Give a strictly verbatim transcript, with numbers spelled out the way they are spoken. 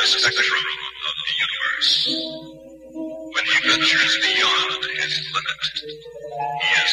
spectrum of the universe. When he ventures beyond his limit, he is